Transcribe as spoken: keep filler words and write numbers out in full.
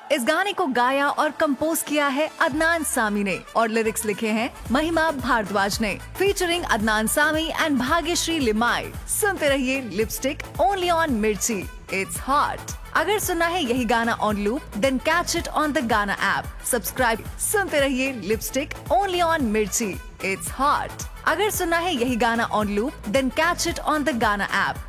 इस गाने को गाया और कंपोज किया है अदनान सामी ने और लिरिक्स लिखे हैं महिमा भारद्वाज ने, फीचरिंग अदनान सामी एंड भाग्यश्री लिमाई। सुनते रहिए लिपस्टिक ओनली ऑन मिर्ची, इट्स हॉट। अगर सुनना है यही गाना on loop, then catch it on the गाना ऐप। सब्सक्राइब। सुनते रहिए लिपस्टिक ओनली ऑन मिर्ची, इट्स हॉट। अगर सुनना है यही गाना on loop, then catch it on the गाना ऐप।